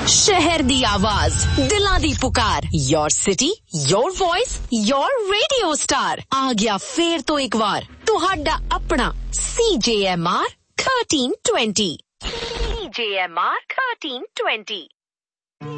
शहर दी आवाज, दिलां दी पुकार, your city, your voice, your radio star. आ गया फेर तो एक बार तुहाडा अपना CJMR 1320। CJMR 1320।